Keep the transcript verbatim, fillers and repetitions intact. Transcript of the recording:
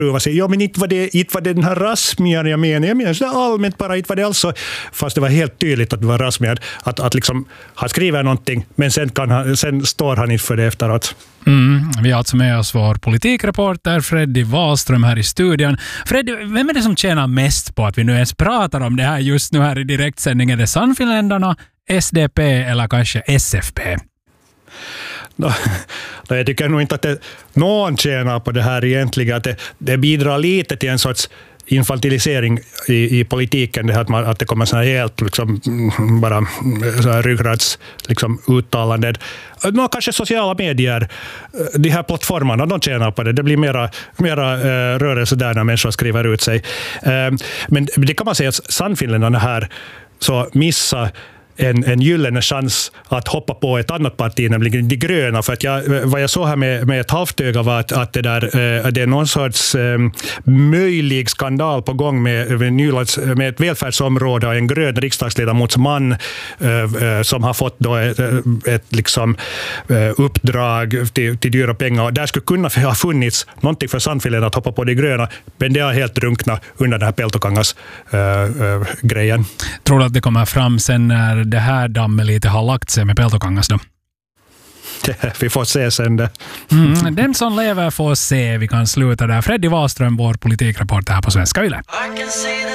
Ja, men inte var, det, inte var det den här rasmian jag menar. Jag menar så allmänt bara, inte var det alltså, fast det var helt tydligt att det var rasmian, att, att liksom, han skriver någonting, men sen, kan han, sen står han inte för det efteråt. Mm, vi har alltså med oss vår politikreporter Freddy Wahlström här i studion. Freddy, vem är det som tjänar mest på att vi nu ens pratar om det här just nu här i direktsändningen? Är det Sannfinländarna, S D P eller kanske S F P? No, no, jag tycker nog inte att det, någon tjänar på det här egentligen. Att det, det bidrar lite till en sorts infantilisering i, i politiken, det här att, man, att det kommer så här helt liksom, bara så här ryggrads liksom, uttalanden. No, kanske sociala medier, de här plattformarna, de tjänar på det. Det blir mera, mera uh, rörelse där när människor skriver ut sig. Uh, men det kan man säga att Sannfinländarna här så missar En, en gyllene chans att hoppa på ett annat parti, nämligen de gröna. För att jag, vad jag såg här med, med ett halvt öga var att, att det, där, det är någon sorts eh, möjlig skandal på gång med, med, Nylands, med ett välfärdsområde och en grön riksdagsledamotsman eh, som har fått då ett, ett liksom, eh, uppdrag till, till dyra pengar. Och där skulle kunna ha funnits någonting för Sannfinländarna att hoppa på de gröna, men det har helt drunknat under den här Peltokangas eh, eh, grejen. Tror du att det kommer fram sen när det här dammet lite har lagt sig med Peltokangas då? Vi får se sen det. Mm, den som lever får se. Vi kan sluta där. Freddy Wahlström, vår politikreporter här på Svenska Yle.